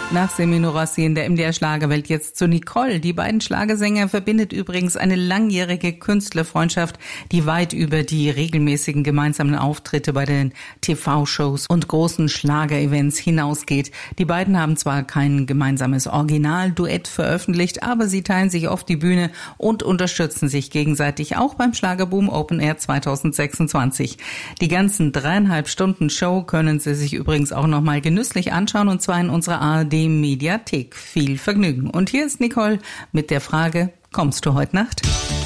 Nach Semino Rossi in der MDR Schlagerwelt jetzt zu Nicole. Die beiden Schlagersänger verbindet übrigens eine langjährige Künstlerfreundschaft, die weit über die regelmäßigen gemeinsamen Auftritte bei den TV-Shows und großen Schlagerevents hinausgeht. Die beiden haben zwar kein gemeinsames Originalduett veröffentlicht, aber sie teilen sich oft die Bühne und unterstützen sich gegenseitig, auch beim Schlagerboom Open Air 2026. Die ganzen 3,5 Stunden Show können Sie sich übrigens auch nochmal genüsslich anschauen, und zwar in unserer ARD-Mediathek. Viel Vergnügen. Und hier ist Nicole mit der Frage, kommst du heute Nacht?